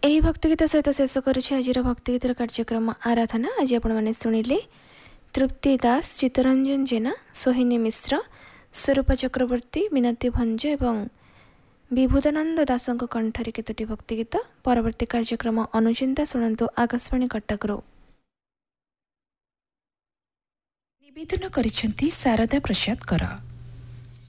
ଏହି ଭକ୍ତିଗୀତ ସହିତ ଶେଷ କରୁଛି ଆଜିର ଭକ୍ତିଗୀତର କାର୍ଯ୍ୟକ୍ରମ ଆରାଧନା। ଆଜି ଆପଣମାନେ ଶୁଣିଲେ ତୃପ୍ତି ଦାସ, ଚିତ୍ତରଞ୍ଜନ ଜେନା, ସୋହିନୀ ମିଶ୍ର, ସ୍ୱରୂପ ଚକ୍ରବର୍ତ୍ତୀ, ମିନତୀ ଭଞ୍ଜ ଏବଂ ବିଭୁଦାନନ୍ଦ ଦାସଙ୍କ କଣ୍ଠରେ କେତୋଟି ଭକ୍ତିଗୀତ। ପରବର୍ତ୍ତୀ କାର୍ଯ୍ୟକ୍ରମ ଅନୁଚିନ୍ତା ଶୁଣନ୍ତୁ ଆକାଶବାଣୀ କଟକରୁ। ନିବେଦନ କରିଛନ୍ତି ଶାରଦା ପ୍ରସାଦ କର।